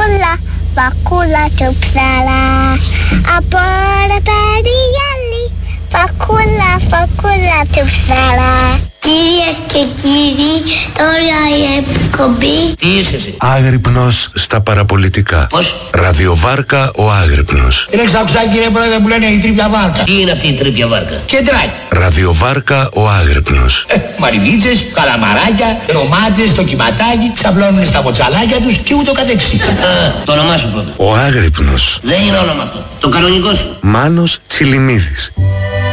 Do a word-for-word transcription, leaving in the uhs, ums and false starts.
φακούλα, φακούλα του ψαρά. Από ρε περιγυάλι, φακούλα, φακούλα του ψαρά. Κυρίες και κύριοι, τώρα η εκπομπή. Τι είσαι εσύ? Άγρυπνος στα παραπολιτικά. Πώς? Ραδιοβάρκα ο Άγρυπνος. Δεν έχεις ακουστά, κύριε Πρόεδρε, που λένε η τρίπια βάρκα? Τι είναι αυτή η τρίπια βάρκα? Κεντράκι. Ραδιοβάρκα ο Άγρυπνος. Ε, μαριδίτσες, καλαμαράκια, ρομάτζες, το κυματάκι, ξαπλώνουν στα ποτσαλάκια τους και ούτω καθεξής. Α, το όνομά σου πρώτα. Ο Άγρυπνος. Δεν είναι όνομα αυτό. Το κανονικό σου. Μάνος Τσιλιμίδης.